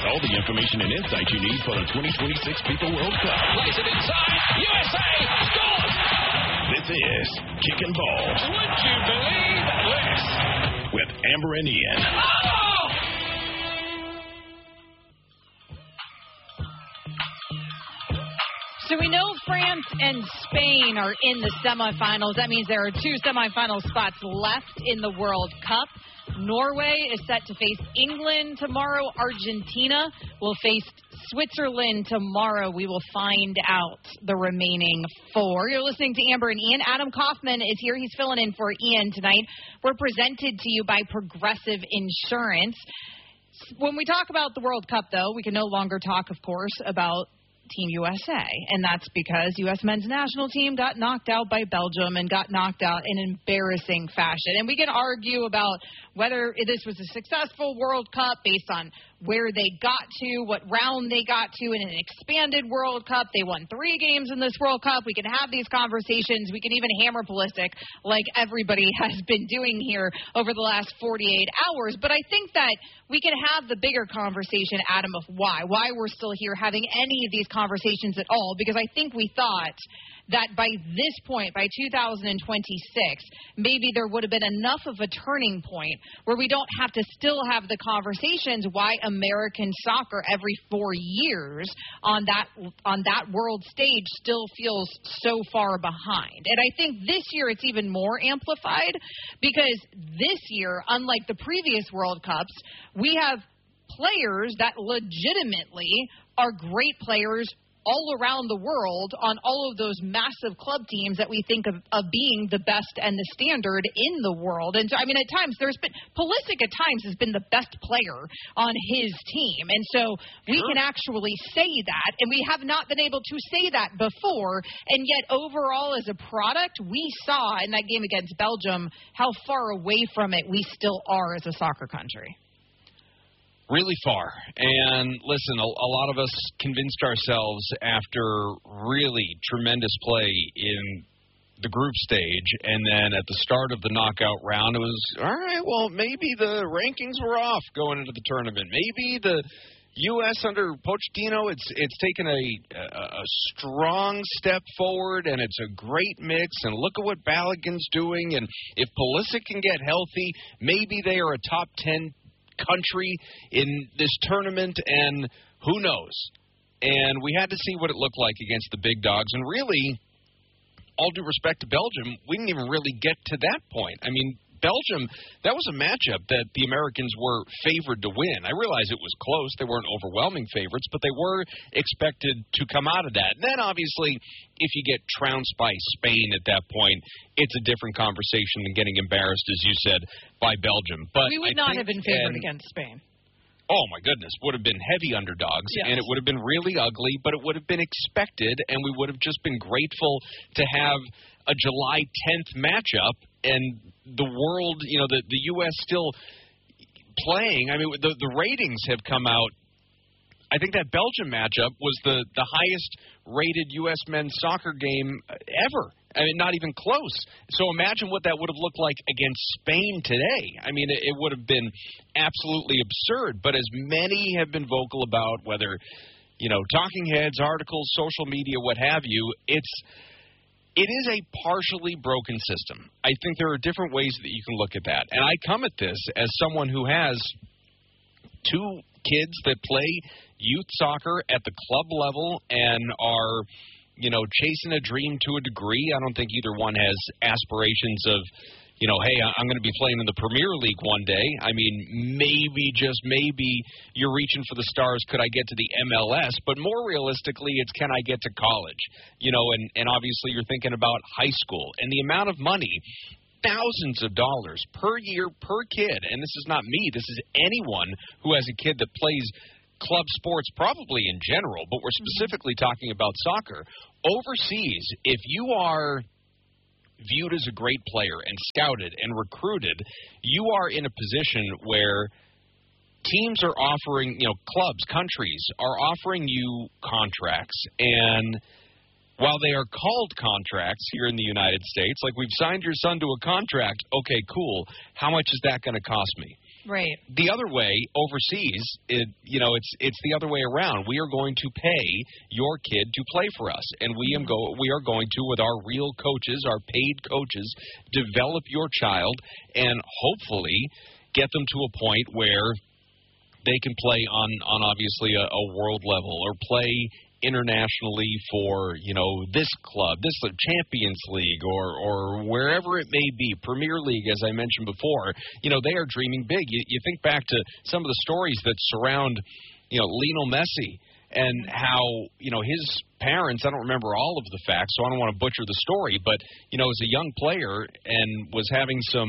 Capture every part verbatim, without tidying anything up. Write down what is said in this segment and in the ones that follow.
All the information and insight you need for the twenty twenty-six FIFA World Cup. Plays it inside. U S A scores! This is Kicking Ball. Would you believe this? With Amber and Ian. Oh! So we know France and Spain are in the semifinals. That means there are two semifinal spots left in the World Cup. Norway is set to face England tomorrow. Argentina will face Switzerland tomorrow. We will find out the remaining four. You're listening to Amber and Ian. Adam Kaufman is here. He's filling in for Ian tonight. We're presented to you by Progressive Insurance. When we talk about the World Cup, though, we can no longer talk, of course, about Team U S A, and that's because U S men's national team got knocked out by Belgium and got knocked out in embarrassing fashion. And we can argue about whether this was a successful World Cup based on where they got to, what round they got to in an expanded World Cup. They won three games in this World Cup. We can have these conversations. We can even hammer Pulisic like everybody has been doing here over the last forty-eight hours. But I think that we can have the bigger conversation, Adam, of why. Why we're still here having any of these conversations at all. Because I think we thought that by this point, by two thousand twenty-six, maybe there would have been enough of a turning point where we don't have to still have the conversations why American soccer every four years on that on that world stage still feels so far behind. And I think this year it's even more amplified because this year, unlike the previous World Cups, we have players that legitimately are great players all around the world on all of those massive club teams that we think of, of being the best and the standard in the world. And so, I mean, at times there's been Pulisic at times has been the best player on his team. And so we sure. can actually say that, and we have not been able to say that before. And yet overall as a product, we saw in that game against Belgium how far away from it we still are as a soccer country. Really far. And listen, a, a lot of us convinced ourselves after really tremendous play in the group stage, and then at the start of the knockout round, it was, all right, well, maybe the rankings were off going into the tournament. Maybe the U S under Pochettino, it's it's taken a, a, a strong step forward, and it's a great mix, and look at what Balogun's doing, and if Pulisic can get healthy, maybe they are a top ten country in this tournament, and who knows? And we had to see what it looked like against the big dogs, and really, all due respect to Belgium, we didn't even really get to that point. I mean, Belgium, that was a matchup that the Americans were favored to win. I realize it was close. They weren't overwhelming favorites, but they were expected to come out of that. And then, obviously, if you get trounced by Spain at that point, it's a different conversation than getting embarrassed, as you said, by Belgium. But we would I not think, have been favored and, against Spain. Oh, my goodness, would have been heavy underdogs, yes. and it would have been really ugly, but it would have been expected, and we would have just been grateful to have a July tenth matchup, and the world, you know, the, the U S still playing. I mean, the, the ratings have come out. I think that Belgium matchup was the, the highest-rated U S men's soccer game ever. I mean, not even close. So imagine what that would have looked like against Spain today. I mean, it, it would have been absolutely absurd. But as many have been vocal about, whether, you know, talking heads, articles, social media, what have you, it's it is a partially broken system. I think there are different ways that you can look at that. And I come at this as someone who has two kids that play youth soccer at the club level and are, you know, chasing a dream to a degree. I don't think either one has aspirations of, you know, hey, I'm going to be playing in the Premier League one day. I mean, maybe, just maybe, you're reaching for the stars. Could I get to the M L S? But more realistically, it's can I get to college? You know, and, and obviously you're thinking about high school. And the amount of money, thousands of dollars per year per kid, and this is not me, this is anyone who has a kid that plays club sports, probably in general, but we're specifically talking about soccer. Overseas, if you are viewed as a great player and scouted and recruited, you are in a position where teams are offering, you know, clubs, countries are offering you contracts. And while they are called contracts here in the United States, like we've signed your son to a contract, okay, cool. How much is that going to cost me? Right. The other way, overseas, it, you know, it's it's the other way around. We are going to pay your kid to play for us, and we am go we are going to, with our real coaches, our paid coaches, develop your child and hopefully get them to a point where they can play on, on obviously a, a world level or play internationally for, you know, this club, this Champions League or, or wherever it may be, Premier League, as I mentioned before. You know, they are dreaming big. You, you think back to some of the stories that surround, you know, Lionel Messi and how, you know, his parents, I don't remember all of the facts, so I don't want to butcher the story, but, you know, as a young player and was having some,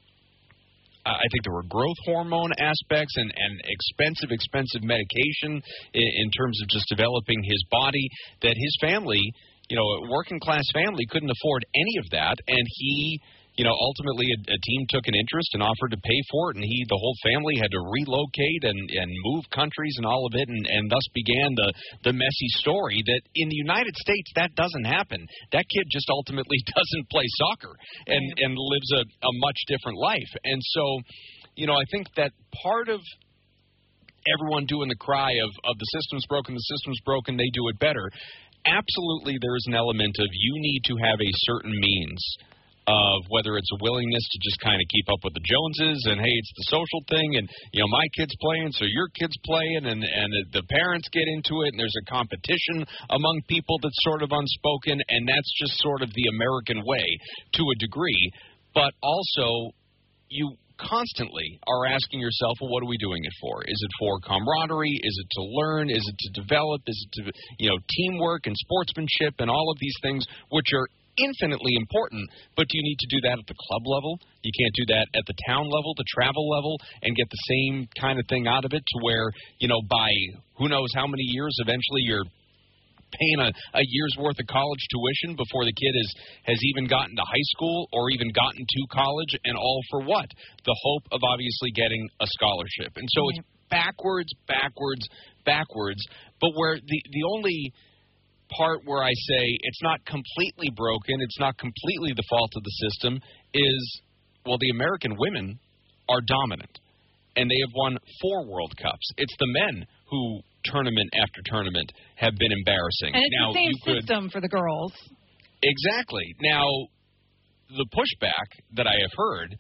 I think there were growth hormone aspects and, and expensive, expensive medication in, in terms of just developing his body, that his family, you know, a working-class family couldn't afford any of that, and he, you know, ultimately a, a team took an interest and offered to pay for it, and he, the whole family had to relocate and, and move countries and all of it, and, and thus began the, the Messi story that in the United States that doesn't happen. That kid just ultimately doesn't play soccer and, and lives a, a much different life. And so, you know, I think that part of everyone doing the cry of, of the system's broken, the system's broken, they do it better, absolutely there is an element of you need to have a certain means of whether it's a willingness to just kind of keep up with the Joneses and, hey, it's the social thing and, you know, my kid's playing, so your kid's playing, and, and the parents get into it, and there's a competition among people that's sort of unspoken, and that's just sort of the American way to a degree. But also, you constantly are asking yourself, well, what are we doing it for? Is it for camaraderie? Is it to learn? Is it to develop? Is it to, you know, teamwork and sportsmanship and all of these things, which are infinitely important, but do you need to do that at the club level? You can't do that at the town level, the travel level, and get the same kind of thing out of it to where, you know, by who knows how many years, eventually you're paying a, a year's worth of college tuition before the kid is, has even gotten to high school or even gotten to college, and all for what? The hope of obviously getting a scholarship. And so it's backwards, backwards, backwards, but where the, the only part where I say it's not completely broken, it's not completely the fault of the system, is, well, the American women are dominant, and they have won four World Cups. It's the men who, tournament after tournament, have been embarrassing. And it's now, the same you could, system for the girls. Exactly. Now, the pushback that I have heard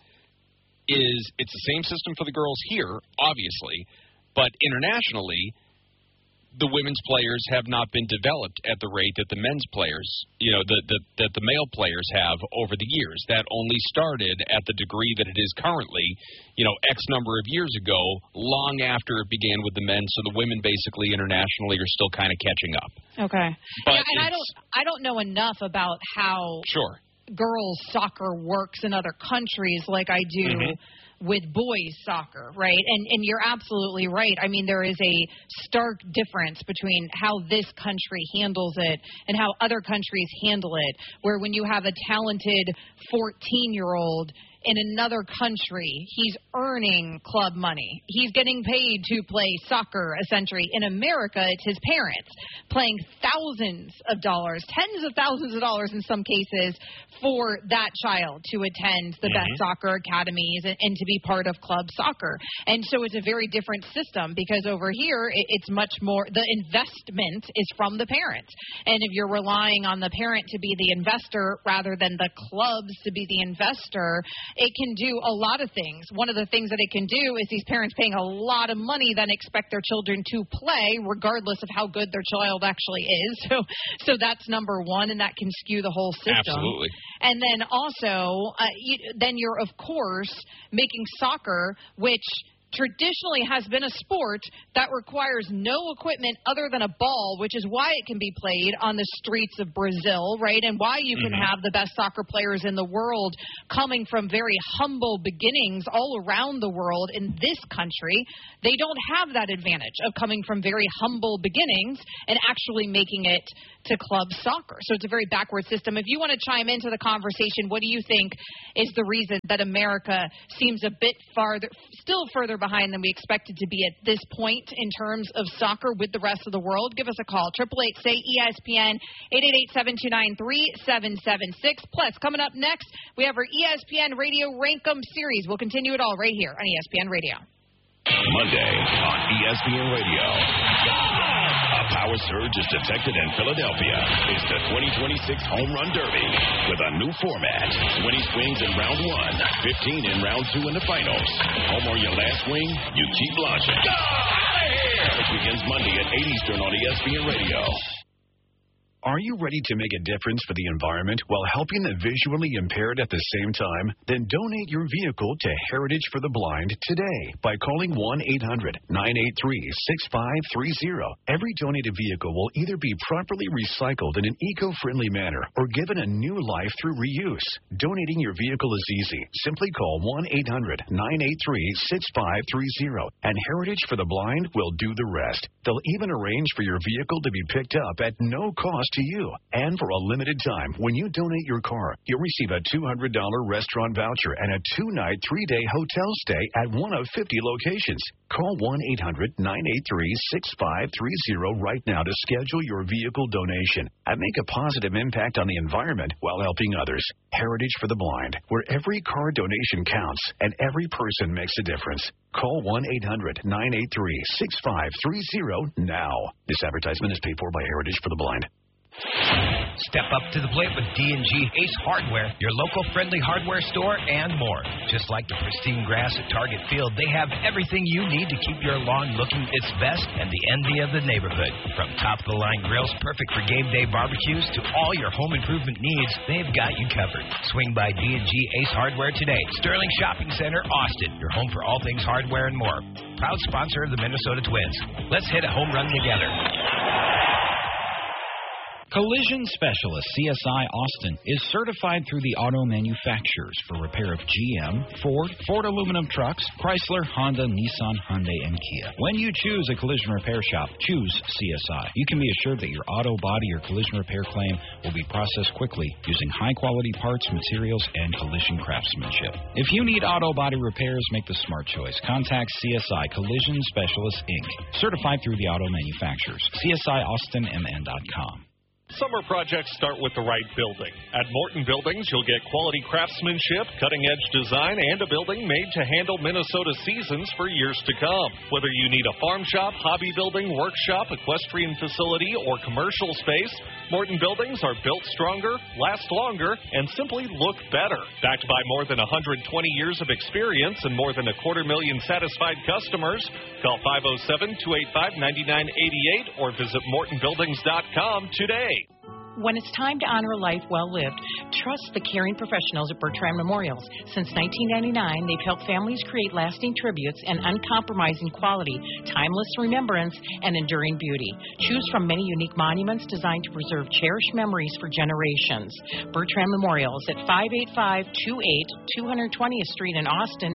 is it's the same system for the girls here, obviously, but internationally, the women's players have not been developed at the rate that the men's players, you know, the, the, that the male players have over the years. That only started at the degree that it is currently, you know, X number of years ago, long after it began with the men. So the women basically internationally are still kind of catching up. Okay. But yeah, and I don't, I don't know enough about how sure. girls soccer works in other countries like I do. Mm-hmm. with boys soccer, right? And and you're absolutely right. I mean, there is a stark difference between how this country handles it and how other countries handle it, where when you have a talented fourteen-year-old in another country, he's earning club money. He's getting paid to play soccer, essentially. In America, it's his parents paying thousands of dollars, tens of thousands of dollars in some cases, for that child to attend the mm-hmm. best soccer academies and, and to be part of club soccer. And so it's a very different system because over here, it, it's much more, the investment is from the parents. And if you're relying on the parent to be the investor rather than the clubs to be the investor, it can do a lot of things. One of the things that it can do is these parents paying a lot of money then expect their children to play regardless of how good their child actually is. So so that's number one, and that can skew the whole system. Absolutely. And then also, uh, you, then you're, of course, making soccer, which traditionally has been a sport that requires no equipment other than a ball, which is why it can be played on the streets of Brazil, right? And why you can mm-hmm. have the best soccer players in the world coming from very humble beginnings all around the world. In this country, they don't have that advantage of coming from very humble beginnings and actually making it to club soccer. So it's a very backward system. If you want to chime into the conversation, what do you think is the reason that America seems a bit farther, still further behind behind than we expected to be at this point in terms of soccer with the rest of the world. Give us a call, eight eight eight, S A Y, E S P N, eight eight eight, seven two nine, three seven seven six. Plus, coming up next, we have our E S P N Radio Rankum series. We'll continue it all right here on E S P N Radio. Monday on E S P N Radio. A power surge is detected in Philadelphia. It's the twenty twenty-six Home Run Derby with a new format. twenty swings in round one, fifteen in round two in the finals. Home or your last swing, you keep launching. Which begins Monday at eight Eastern on E S P N Radio. Are you ready to make a difference for the environment while helping the visually impaired at the same time? Then donate your vehicle to Heritage for the Blind today by calling one eight hundred, nine eight three, six five three zero. Every donated vehicle will either be properly recycled in an eco-friendly manner or given a new life through reuse. Donating your vehicle is easy. Simply call one eight hundred, nine eight three, six five three zero, and Heritage for the Blind will do the rest. They'll even arrange for your vehicle to be picked up at no cost to you. And for a limited time, when you donate your car, you'll receive a two hundred dollars restaurant voucher and a two-night, three-day hotel stay at one of fifty locations. Call one eight hundred, nine eight three, six five three zero right now to schedule your vehicle donation and make a positive impact on the environment while helping others. Heritage for the Blind, where every car donation counts and every person makes a difference. Call one eight hundred, nine eight three, six five three zero now. This advertisement is paid for by Heritage for the Blind. Step up to the plate with D and G Ace Hardware, your local friendly hardware store and more. Just like the pristine grass at Target Field, they have everything you need to keep your lawn looking its best and the envy of the neighborhood. From top-of-the-line grills perfect for game day barbecues to all your home improvement needs, they've got you covered. Swing by D and G Ace Hardware today. Sterling Shopping Center, Austin, your home for all things hardware and more. Proud sponsor of the Minnesota Twins. Let's hit a home run together. Collision Specialist C S I Austin is certified through the auto manufacturers for repair of G M, Ford, Ford aluminum trucks, Chrysler, Honda, Nissan, Hyundai, and Kia. When you choose a collision repair shop, choose C S I. You can be assured that your auto, body, or collision repair claim will be processed quickly using high-quality parts, materials, and collision craftsmanship. If you need auto body repairs, make the smart choice. Contact C S I Collision Specialist, Incorporated. Certified through the auto manufacturers. C S I Austin M N dot com. Summer projects start with the right building. At Morton Buildings, you'll get quality craftsmanship, cutting-edge design, and a building made to handle Minnesota seasons for years to come. Whether you need a farm shop, hobby building, workshop, equestrian facility, or commercial space, Morton Buildings are built stronger, last longer, and simply look better. Backed by more than one hundred twenty years of experience and more than a quarter million satisfied customers, call five oh seven, two eight five, nine nine eight eight or visit morton buildings dot com today. When it's time to honor a life well lived, trust the caring professionals at Bertrand Memorials. Since nineteen ninety-nine, they've helped families create lasting tributes and uncompromising quality, timeless remembrance, and enduring beauty. Choose from many unique monuments designed to preserve cherished memories for generations. Bertrand Memorials at five eight five, two eight, two hundred twentieth Street in Austin